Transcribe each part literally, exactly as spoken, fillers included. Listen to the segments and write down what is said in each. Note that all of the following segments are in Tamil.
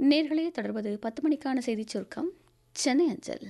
நேர்களே தொடர்வது பத்து மணிக்கான செய்திச் சுருக்கம் சென்னை அஞ்சல்.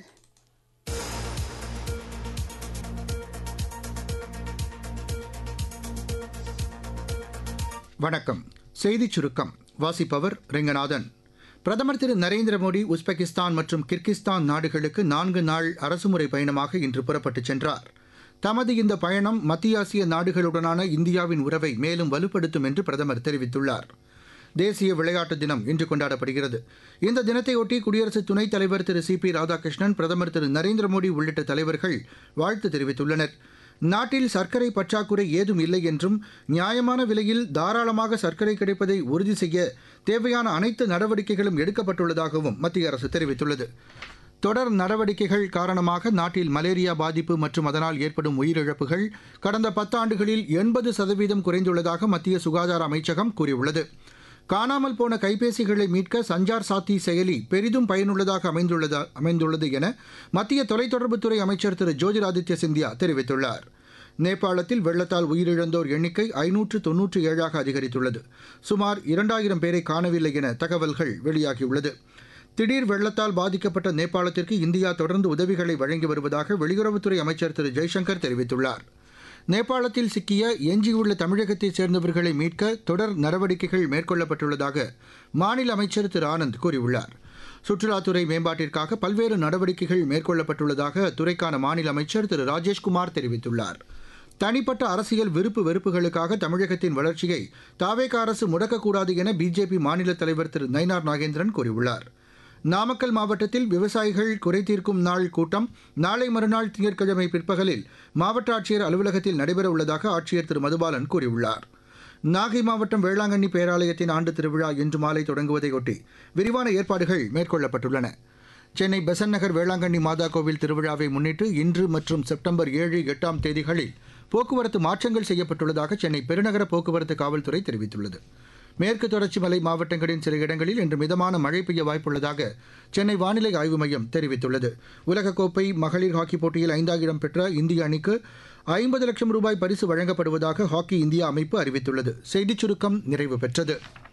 வணக்கம். செய்திச் சுருக்கம் வாசிப்பவர் ரெங்கநாதன். பிரதமர் திரு நரேந்திர மோடி உஸ்பெகிஸ்தான் மற்றும் கிர்கிஸ்தான் நாடுகளுக்கு நான்கு நாள் அரசுமுறை பயணமாக இன்று புறப்பட்டுச் சென்றார். தமது இந்த பயணம் மத்திய ஆசிய நாடுகளுடனான இந்தியாவின் உறவை மேலும் வலுப்படுத்தும் என்று பிரதமர் தெரிவித்துள்ளார். தேசிய விளையாட்டு தினம் இன்று கொண்டாடப்படுகிறது. இந்த தினத்தையொட்டி குடியரசு துணைத் தலைவர் திரு சி பி ராதாகிருஷ்ணன், பிரதமர் திரு நரேந்திர மோடி உள்ளிட்ட தலைவர்கள் வாழ்த்து தெரிவித்துள்ளனர். நாட்டில் சர்க்கரை பற்றாக்குறை ஏதும் இல்லை என்றும் நியாயமான விலையில் தாராளமாக சர்க்கரை கிடைப்பதை உறுதி செய்ய தேவையான அனைத்து நடவடிக்கைகளும் எடுக்கப்பட்டுள்ளதாகவும் மத்திய அரசு தெரிவித்துள்ளது. தொடர் நடவடிக்கைகள் காரணமாக நாட்டில் மலேரியா பாதிப்பு மற்றும் அதனால் ஏற்படும் உயிரிழப்புகள் கடந்த பத்தாண்டுகளில் எண்பது சதவீதம் குறைந்துள்ளதாக மத்திய சுகாதார அமைச்சகம் கூறியுள்ளது. காணாமல் போன கைபேசிகளை மீட்க சஞ்சார் சாத்தி செயலி பெரிதும் பயனுள்ளதாக அமைந்துள்ளதா அமைந்துள்ளது என மத்திய தொலைத்தொடர்புத்துறை அமைச்சர் திரு ஜோதிராதித்ய சிந்தியா தெரிவித்துள்ளார். நேபாளத்தில் வெள்ளத்தால் உயிரிழந்தோர் எண்ணிக்கை ஐநூற்று தொன்னூற்றி ஏழாக அதிகரித்துள்ளது. சுமார் இரண்டாயிரம் பேரை காணவில்லை என தகவல்கள் வெளியாகியுள்ளது. திடீர் வெள்ளத்தால் பாதிக்கப்பட்ட நேபாளத்திற்கு இந்தியா தொடர்ந்து உதவிகளை வழங்கி வருவதாக வெளியுறவுத்துறை அமைச்சர் திரு ஜெய்சங்கர் தெரிவித்துள்ளார். நேபாளத்தில் சிக்கிய எஞ்சியுள்ள தமிழகத்தைச் சேர்ந்தவர்களை மீட்க தொடர் நடவடிக்கைகள் மேற்கொள்ளப்பட்டுள்ளதாக மாநில அமைச்சர் திரு ஆனந்த் கூறியுள்ளார். சுற்றுலாத்துறை மேம்பாட்டிற்காக பல்வேறு நடவடிக்கைகள் மேற்கொள்ளப்பட்டுள்ளதாக அத்துறைக்கான மாநில அமைச்சர் திரு ராஜேஷ்குமார் தெரிவித்துள்ளார். தனிப்பட்ட அரசியல் விருப்பு வெறுப்புகளுக்காக தமிழகத்தின் வளர்ச்சியை தாவேகா அரசு முடக்கக்கூடாது என பிஜேபி மாநில தலைவர் திரு நயினார் நாகேந்திரன் கூறியுள்ளார். நாமக்கல் மாவட்டத்தில் விவசாயிகள் குறைதீர்க்கும் நாள் கூட்டம் நாளை மறுநாள் திங்கட்கிழமை பிற்பகலில் மாவட்ட ஆட்சியர் அலுவலகத்தில் நடைபெறவுள்ளதாக ஆட்சியர் திரு மதுபாலன் கூறியுள்ளார். நாகை மாவட்டம் வேளாங்கண்ணி பேராலயத்தின் ஆண்டு திருவிழா இன்று மாலை தொடங்குவதையொட்டி விரிவான ஏற்பாடுகள் மேற்கொள்ளப்பட்டுள்ளன. சென்னை பெசன்ட் நகர் வேளாங்கண்ணி மாதா கோவில் திருவிழாவை முன்னிட்டு இன்று மற்றும் செப்டம்பர் ஏழு எட்டாம் தேதிகளில் போக்குவரத்து மாற்றங்கள் செய்யப்பட்டுள்ளதாக சென்னை பெருநகர போக்குவரத்து காவல்துறை தெரிவித்துள்ளது. மேற்கு தொடர்ச்சி மலை மாவட்டங்களின் சில இடங்களில் இன்று மிதமான மழை பெய்ய வாய்ப்புள்ளதாக சென்னை வானிலை ஆய்வு மையம் தெரிவித்துள்ளது. உலகக்கோப்பை மகளிர் ஹாக்கி போட்டியில் ஐந்தாவது இடம் பெற்ற இந்திய அணிக்கு ஐம்பது லட்சம் ரூபாய் பரிசு வழங்கப்படுவதாக ஹாக்கி இந்தியா அமைப்பு அறிவித்துள்ளது. செய்திச் சுருக்கம் நிறைவு பெற்றது.